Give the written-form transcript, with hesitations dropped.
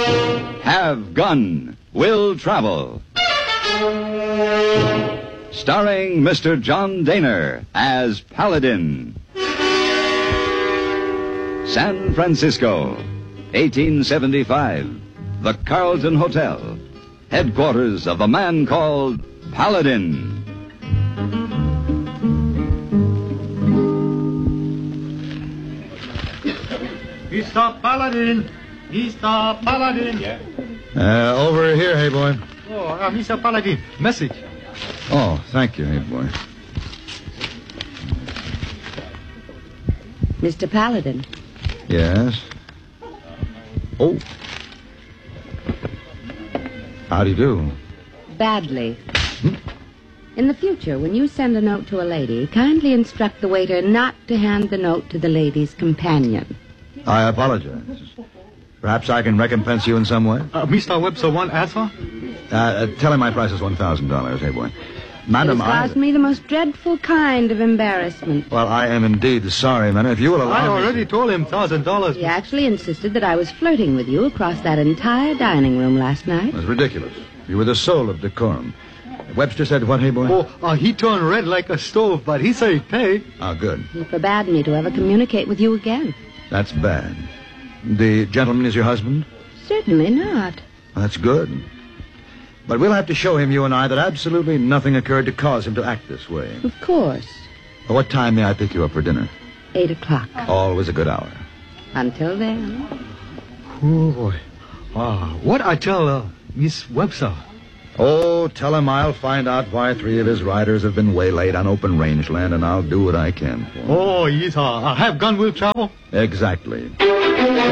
Have Gun, Will Travel. Starring Mr. John Daner as Paladin. San Francisco, 1875. The Carlton Hotel, headquarters of the man called Paladin. Mr. Paladin! Mr. Paladin! Yeah. Over here, hey boy. Oh, Mr. Paladin, message. Oh, thank you, hey boy. Mr. Paladin. Yes. Oh. How do you do? Badly. In the future, when you send a note to a lady, kindly instruct the waiter not to hand the note to the lady's companion. I apologize. Perhaps I can recompense you in some way? Mr. Webster want answer? Tell him my price is $1,000, hey boy. Madam, It has caused me the most dreadful kind of embarrassment. Well, I am indeed sorry, madam. If you will allow I me... already told him $1,000. He actually insisted that I was flirting with you across that entire dining room last night. It was ridiculous. You were the soul of decorum. Webster said what, hey boy? Oh, he turned red like a stove, but he said he'd pay. Oh, good. He forbade me to ever communicate with you again. That's bad. The gentleman is your husband? Certainly not. Well, that's good. But we'll have to show him, you and I, that absolutely nothing occurred to cause him to act this way. Of course. Well, what time may I pick you up for dinner? 8 o'clock. Always a good hour. Until then. Oh, boy. What I tell Miss Webster? Oh, tell him I'll find out why 3 of his riders have been waylaid on open rangeland, and I'll do what I can for him. Oh, yes, I have gun will travel. Exactly.